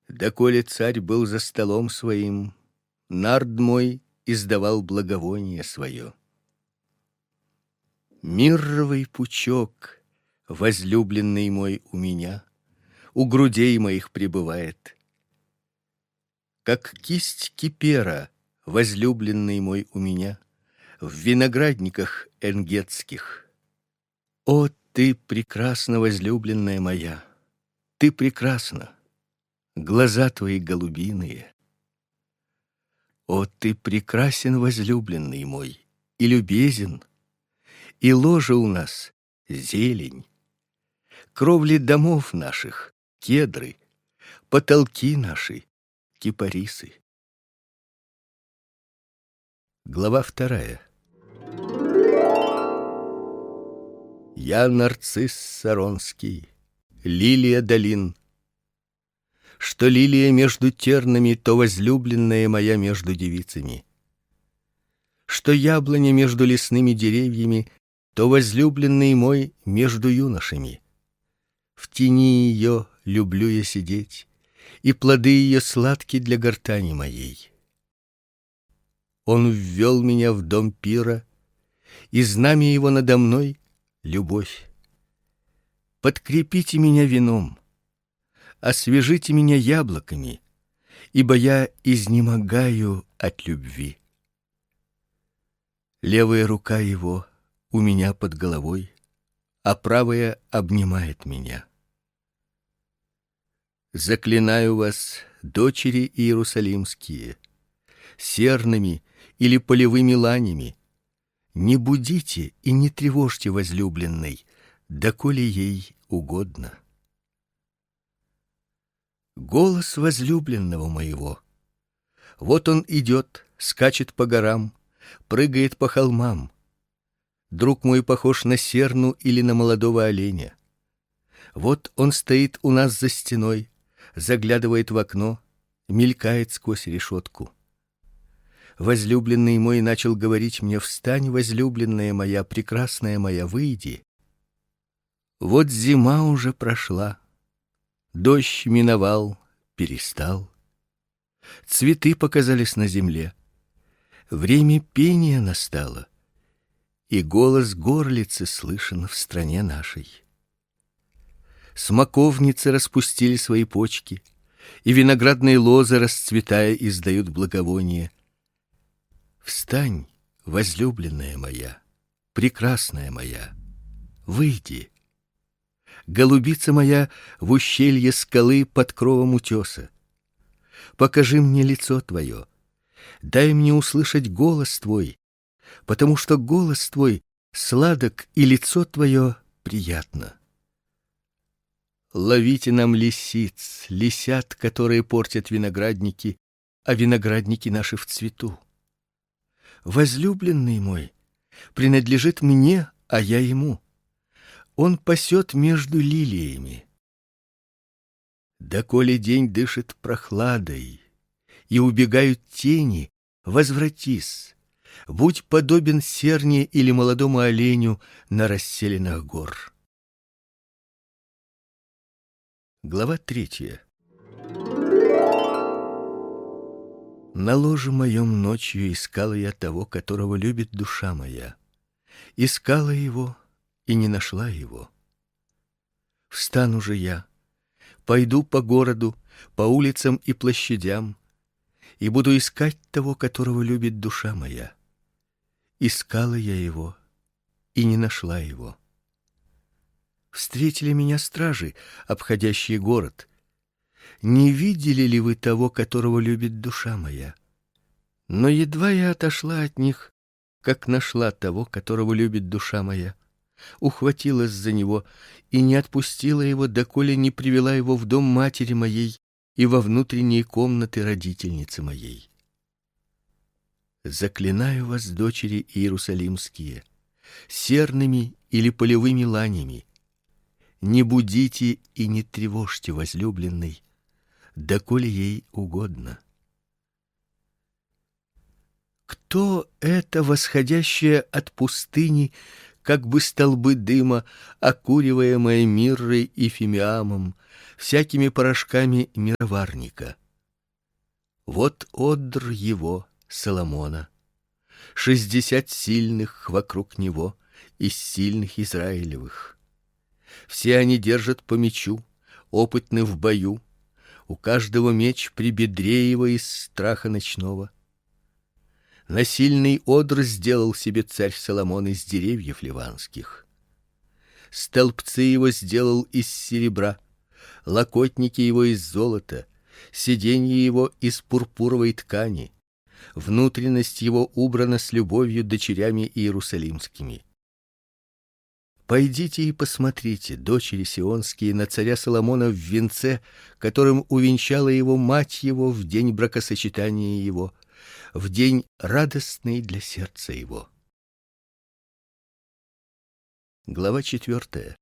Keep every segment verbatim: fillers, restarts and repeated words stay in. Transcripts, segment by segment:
Доколе царь был за столом своим, нард мой издавал благовоние свое. Мирровый пучок, возлюбленный мой у меня, у грудей моих пребывает. Как кисть кипера, возлюбленный мой у меня, в виноградниках энгетских. О, ты прекрасна, возлюбленная моя, ты прекрасна, глаза твои голубиные. О, ты прекрасен, возлюбленный мой, и любезен, и ложе у нас зелень, кровли домов наших кедры, потолки наши кипарисы. Глава вторая. Я нарцисс саронский, лилия долин. Что лилия между тернами, то возлюбленная моя между девицами. Что яблоня между лесными деревьями, то возлюбленный мой между юношами. В тени ее люблю я сидеть, и плоды ее сладки для гортани моей. Он ввел меня в дом пира, и знамя его надо мной — любовь. Подкрепите меня вином, освежите меня яблоками, ибо я изнемогаю от любви. Левая рука его у меня под головой, а правая обнимает меня. Заклинаю вас, дочери иерусалимские, серными или полевыми ланями, не будите и не тревожьте возлюбленной, доколе ей угодно. Голос возлюбленного моего. Вот он идет, скачет по горам, прыгает по холмам. Друг мой похож на серну или на молодого оленя. Вот он стоит у нас за стеной, заглядывает в окно, мелькает сквозь решетку. Возлюбленный мой начал говорить мне: встань, возлюбленная моя, прекрасная моя, выйди. Вот зима уже прошла, дождь миновал, перестал, цветы показались на земле, время пения настало, и голос горлицы слышен в стране нашей. Смоковницы распустили свои почки, и виноградные лозы, расцветая, издают благовоние. Встань, возлюбленная моя, прекрасная моя, выйди. Голубица моя в ущелье скалы под кровом утеса. Покажи мне лицо твое, дай мне услышать голос твой, потому что голос твой сладок и лицо твое приятно. Ловите нам лисиц, лисят, которые портят виноградники, а виноградники наши в цвету. Возлюбленный мой принадлежит мне, а я ему. Он пасет между лилиями. Доколе день дышит прохладой и убегают тени, возвратись, будь подобен серне или молодому оленю на расселинах гор. Глава третья. На ложе моем ночью искала я того, которого любит душа моя. Искала его и не нашла его. Встану же я, пойду по городу, по улицам и площадям, и буду искать того, которого любит душа моя. Искала я его и не нашла его. Встретили меня стражи, обходящие город. Не видели ли вы того, которого любит душа моя? Но едва я отошла от них, как нашла того, которого любит душа моя, ухватилась за него и не отпустила его, доколе не привела его в дом матери моей и во внутренние комнаты родительницы моей. Заклинаю вас, дочери иерусалимские, серными или полевыми ланями, не будите и не тревожьте возлюбленной, доколе ей угодно. Кто это восходящее от пустыни как бы столбы дыма, окуриваемые миррой и фимиамом, всякими порошками мироварника. Вот одр его, Соломона, шестьдесят сильных вокруг него из сильных Израилевых. Все они держат по мечу, опытны в бою, у каждого меч при бедре его из страха ночного. Насильный одр сделал себе царь Соломон из деревьев ливанских. Столбцы его сделал из серебра, локотники его из золота, сиденье его из пурпуровой ткани. Внутренность его убрана с любовью дочерями иерусалимскими. Пойдите и посмотрите, дочери сионские, на царя Соломона в венце, которым увенчала его мать его в день бракосочетания его, в день радостный для сердца его. Глава четвертая.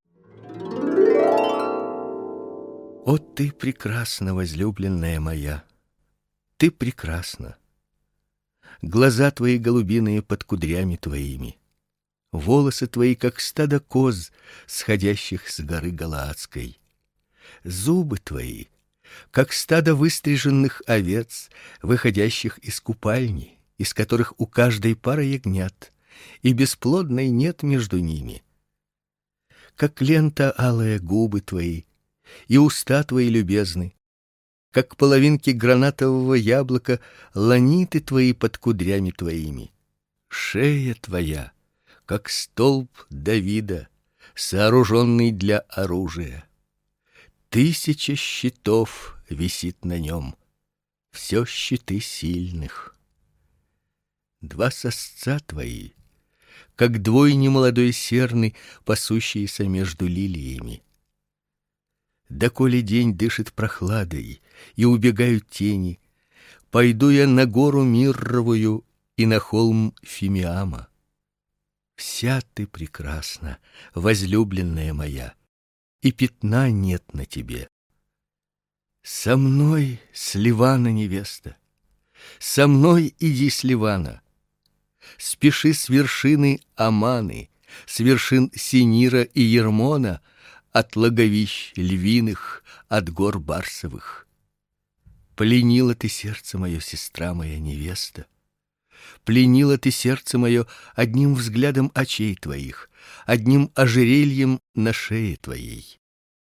О, ты прекрасна, возлюбленная моя, ты прекрасна. Глаза твои голубиные под кудрями твоими, волосы твои как стадо коз, сходящих с горы Галаадской. Зубы твои как стадо выстриженных овец, выходящих из купальни, из которых у каждой пары ягнят, и бесплодной нет между ними. Как лента алая губы твои, и уста твои любезны, как половинки гранатового яблока ланиты твои под кудрями твоими. Шея твоя как столб Давида, сооруженный для оружия. Тысяча щитов висит на нем, все щиты сильных. Два сосца твои, как двойни молодой серны, пасущиеся между лилиями. Доколе день дышит прохладой и убегают тени, пойду я на гору мирровую и на холм Фимиама. Вся ты прекрасна, возлюбленная моя, и пятна нет на тебе. Со мной с Ливана, невеста, со мной иди с Ливана. Спеши с вершины Аманы, с вершин Синира и Ермона, от логовищ львиных, от гор барсовых. Пленила ты сердце мое, сестра моя, невеста. Пленила ты сердце мое одним взглядом очей твоих, одним ожерельем на шее твоей.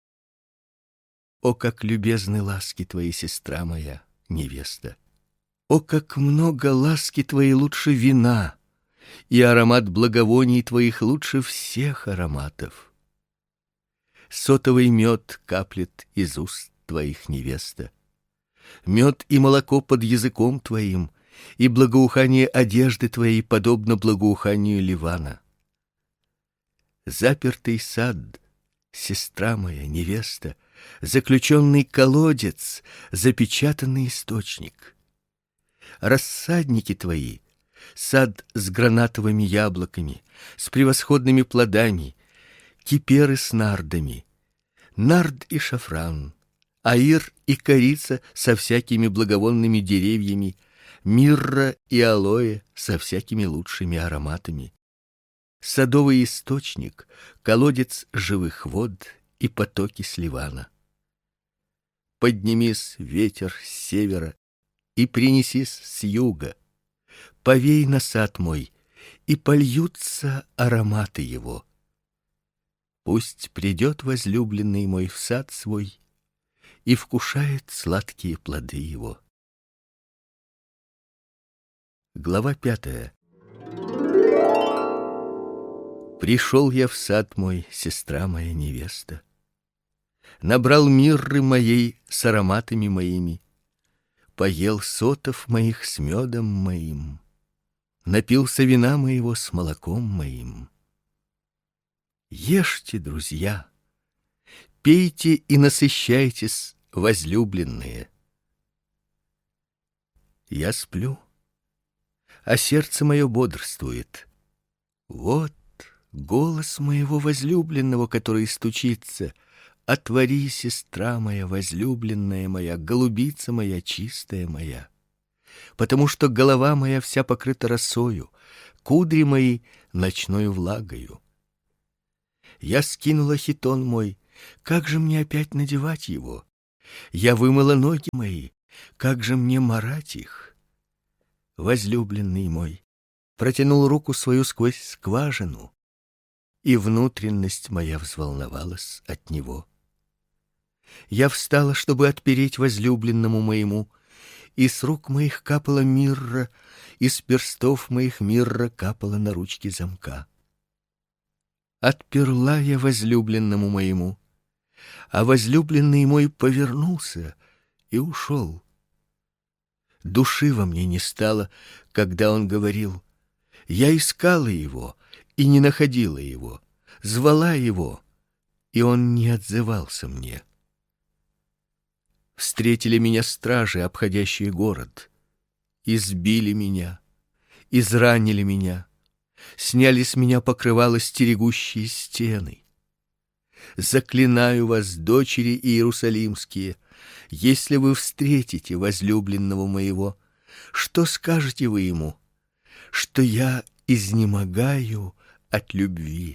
О, как любезны ласки твои, сестра моя, невеста! О, как много ласки твои лучше вина, и аромат благовоний твоих лучше всех ароматов. Сотовый мед каплет из уст твоих, невеста. Мед и молоко под языком твоим, и благоухание одежды твоей подобно благоуханию Ливана. Запертый сад, сестра моя, невеста, заключенный колодец, запечатанный источник. Рассадники твои, сад с гранатовыми яблоками, с превосходными плодами, киперы с нардами, нард и шафран, аир и корица со всякими благовонными деревьями, мирра и алоэ со всякими лучшими ароматами, садовый источник, колодец живых вод и потоки с Ливана. Поднимись, ветер с севера, и принесись с юга, повей на сад мой, и польются ароматы его. Пусть придет возлюбленный мой в сад свой и вкушает сладкие плоды его. Глава пятая. Пришел я в сад мой, сестра моя, невеста. Набрал мирры моей с ароматами моими, поел сотов моих с медом моим, напился вина моего с молоком моим. Ешьте, друзья, пейте и насыщайтесь, возлюбленные. Я сплю, а сердце мое бодрствует. Вот голос моего возлюбленного, который стучится: отвори, сестра моя, возлюбленная моя, голубица моя, чистая моя. Потому что голова моя вся покрыта росою, кудри мои ночною влагою. Я скинула хитон мой, как же мне опять надевать его? Я вымыла ноги мои, как же мне марать их? Возлюбленный мой протянул руку свою сквозь скважину, и внутренность моя взволновалась от него. Я встала, чтобы отпереть возлюбленному моему, и с рук моих капала мирра, и с перстов моих мирра капала на ручке замка. Отперла я возлюбленному моему, а возлюбленный мой повернулся и ушел. Души во мне не стало, когда он говорил. Я искала его и не находила его, звала его, и он не отзывался мне. Встретили меня стражи, обходящие город, избили меня, изранили меня, сняли с меня покрывало стерегущие стены. Заклинаю вас, дочери иерусалимские, если вы встретите возлюбленного моего, что скажете вы ему? Что я изнемогаю от любви.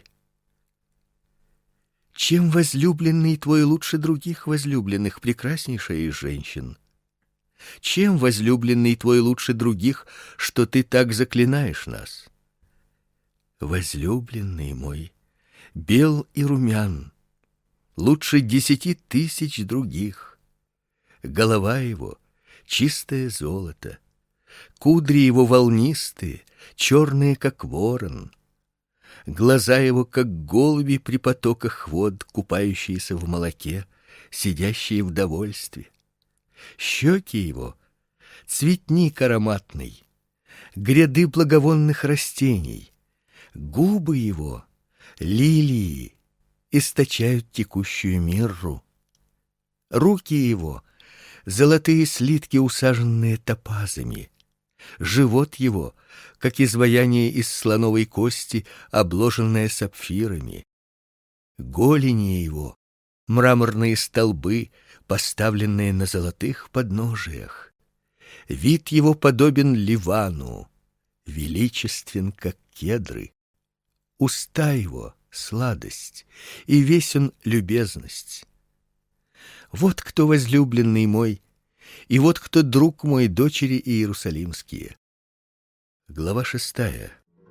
Чем возлюбленный твой лучше других возлюбленных, прекраснейшая из женщин? Чем возлюбленный твой лучше других, что ты так заклинаешь нас? Возлюбленный мой бел и румян, лучше десяти тысяч других. Голова его — чистое золото, кудри его волнистые, черные, как ворон, глаза его, как голуби при потоках вод, купающиеся в молоке, сидящие в довольстве. Щеки его — цветник ароматный, гряды благовонных растений, губы его — лилии, источают текущую мирру. Руки его — золотые слитки, усаженные топазами. Живот его, как изваяние из слоновой кости, обложенное сапфирами. Голени его — мраморные столбы, поставленные на золотых подножиях. Вид его подобен Ливану, величествен, как кедры. Уста его — сладость, и весь он любезность. Вот кто возлюбленный мой, и вот кто друг мой, дочери иерусалимские. Глава шестая.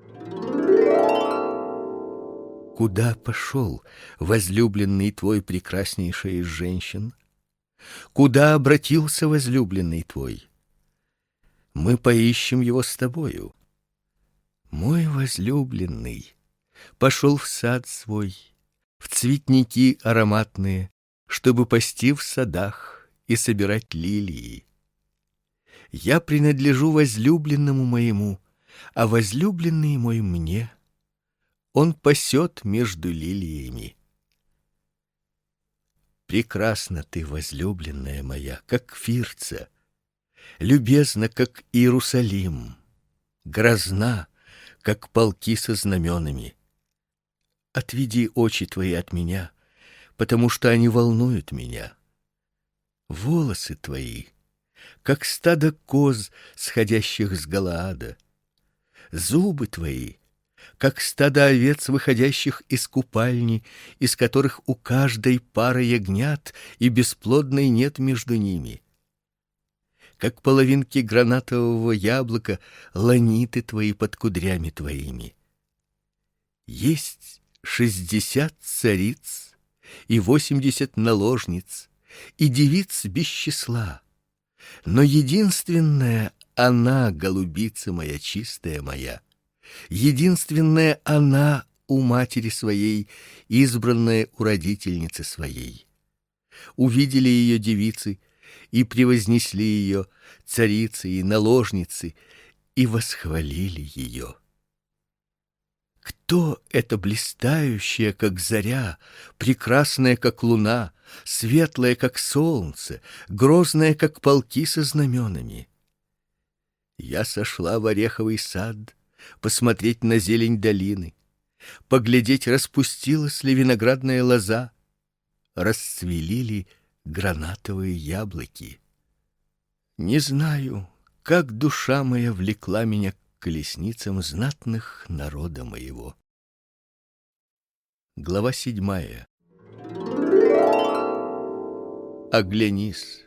Куда пошел возлюбленный твой, прекраснейшая из женщин? Куда обратился возлюбленный твой? Мы поищем его с тобою. Мой возлюбленный пошел в сад свой, в цветники ароматные, чтобы пасти в садах и собирать лилии. Я принадлежу возлюбленному моему, а возлюбленный мой мне. Он пасет между лилиями. Прекрасна ты, возлюбленная моя, как Фирца, любезна, как Иерусалим, грозна, как полки со знаменами. Отведи очи твои от меня, потому что они волнуют меня. Волосы твои, как стадо коз, сходящих с Галаада. Зубы твои, как стадо овец, выходящих из купальни, из которых у каждой пара ягнят, и бесплодной нет между ними. Как половинки гранатового яблока, ланиты твои под кудрями твоими. Есть шестьдесят цариц и восемьдесят наложниц, и девиц без числа, но единственная она, голубица моя, чистая моя, единственная она у матери своей, избранная у родительницы своей. Увидели ее девицы и превознесли ее, царицы и наложницы, и восхвалили ее. Кто эта блистающая, как заря, прекрасная, как луна, светлая, как солнце, грозная, как полки со знаменами? Я сошла в ореховый сад, посмотреть на зелень долины, поглядеть, распустилась ли виноградная лоза, расцвели ли гранатовые яблоки. Не знаю, как душа моя влекла меня к колесницам знатных народа моего. Глава седьмая. Оглянись,